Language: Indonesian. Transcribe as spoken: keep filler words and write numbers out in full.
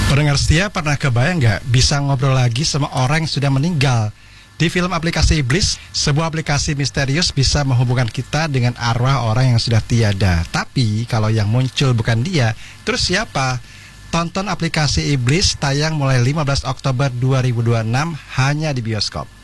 Pendengar setia, pernah kebayang nggak bisa ngobrol lagi sama orang yang sudah meninggal? Di film Aplikasi Iblis, sebuah aplikasi misterius bisa menghubungkan kita dengan arwah orang yang sudah tiada. Tapi kalau yang muncul bukan dia, terus siapa? Tonton Aplikasi Iblis tayang mulai lima belas Oktober dua ribu dua puluh enam hanya di bioskop.